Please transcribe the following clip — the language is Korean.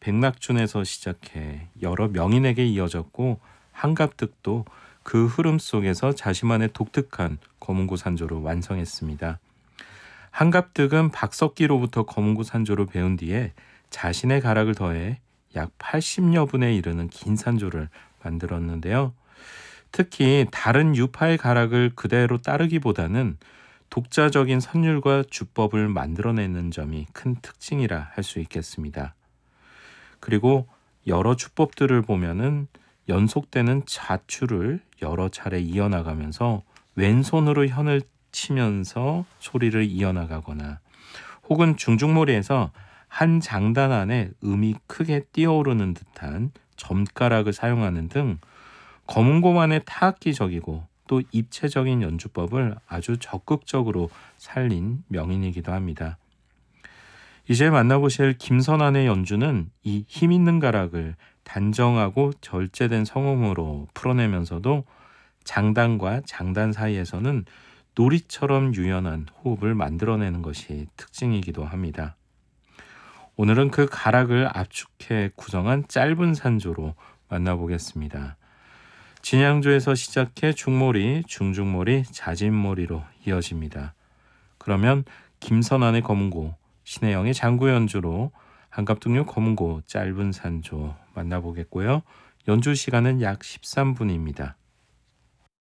백낙준에서 시작해 여러 명인에게 이어졌고 한갑득도 그 흐름 속에서 자신만의 독특한 거문고 산조를 완성했습니다. 한갑득은 박석기로부터 거문고 산조를 배운 뒤에 자신의 가락을 더해 약 80여 분에 이르는 긴 산조를 만들었는데요. 특히 다른 유파의 가락을 그대로 따르기보다는 독자적인 선율과 주법을 만들어내는 점이 큰 특징이라 할 수 있겠습니다. 그리고 여러 주법들을 보면은 연속되는 자추를 여러 차례 이어나가면서 왼손으로 현을 치면서 소리를 이어나가거나 혹은 중중몰이에서 한 장단 안에 음이 크게 뛰어오르는 듯한 점가락을 사용하는 등 거문고만의 타악기적이고 또 입체적인 연주법을 아주 적극적으로 살린 명인이기도 합니다. 이제 만나보실 김선환의 연주는 이 힘있는 가락을 단정하고 절제된 성음으로 풀어내면서도 장단과 장단 사이에서는 놀이처럼 유연한 호흡을 만들어내는 것이 특징이기도 합니다. 오늘은 그 가락을 압축해 구성한 짧은 산조로 만나보겠습니다. 진양조에서 시작해 중몰이, 중중몰이, 자진몰이로 이어집니다. 그러면 김선환의 거문고, 신혜영의 장구 연주로 한갑등류 거문고 짧은 산조 만나보겠고요. 연주 시간은 약 13분입니다.